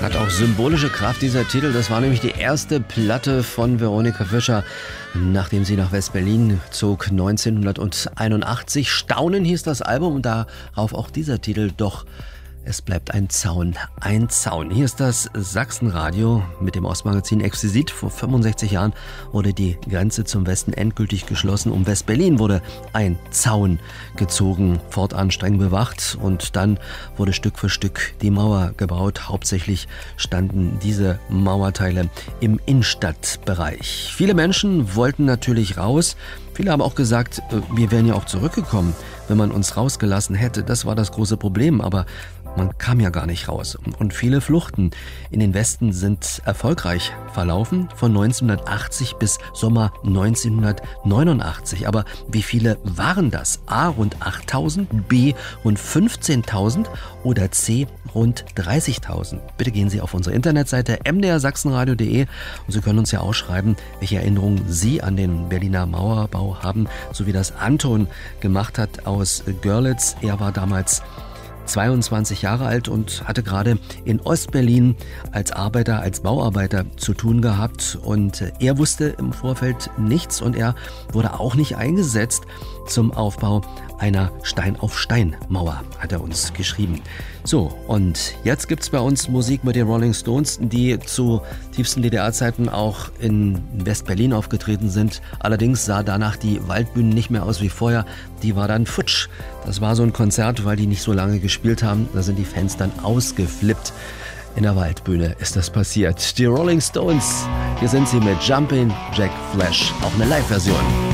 Hat auch symbolische Kraft, dieser Titel. Das war nämlich die erste Platte von Veronika Fischer, nachdem sie nach West-Berlin zog 1981. Staunen hieß das Album und darauf auch dieser Titel. Doch es bleibt ein Zaun, ein Zaun. Hier ist das Sachsenradio mit dem Ostmagazin Exquisit. Vor 65 Jahren wurde die Grenze zum Westen endgültig geschlossen. Um West-Berlin wurde ein Zaun gezogen, fortan streng bewacht. Und dann wurde Stück für Stück die Mauer gebaut. Hauptsächlich standen diese Mauerteile im Innenstadtbereich. Viele Menschen wollten natürlich raus. Viele haben auch gesagt, wir wären ja auch zurückgekommen, wenn man uns rausgelassen hätte. Das war das große Problem, aber man kam ja gar nicht raus. Und viele Fluchten in den Westen sind erfolgreich verlaufen, von 1980 bis Sommer 1989. Aber wie viele waren das? A, rund 8.000, B, rund 15.000 oder C, rund 30.000? Bitte gehen Sie auf unsere Internetseite mdrsachsenradio.de und Sie können uns ja auch schreiben, welche Erinnerungen Sie an den Berliner Mauerbau haben, so wie das Anton gemacht hat aus Görlitz. Er war damals 22 Jahre alt und hatte gerade in Ostberlin als Bauarbeiter zu tun gehabt. Und er wusste im Vorfeld nichts und er wurde auch nicht eingesetzt zum Aufbau einer Stein-auf-Stein-Mauer, hat er uns geschrieben. So, und jetzt gibt's bei uns Musik mit den Rolling Stones, die zu tiefsten DDR-Zeiten auch in West-Berlin aufgetreten sind. Allerdings sah danach die Waldbühne nicht mehr aus wie vorher. Die war dann futsch. Das war so ein Konzert, weil die nicht so lange gespielt haben. Da sind die Fans dann ausgeflippt. In der Waldbühne ist das passiert. Die Rolling Stones, hier sind sie mit Jumpin' Jack Flash. Auch eine Live-Version.